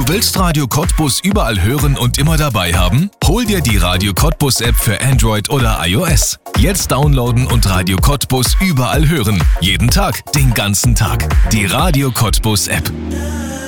Willst Radio Cottbus überall hören und immer dabei haben? Hol dir die Radio Cottbus App für Android oder iOS. Jetzt downloaden und Radio Cottbus überall hören. Jeden Tag, den ganzen Tag. Die Radio Cottbus App.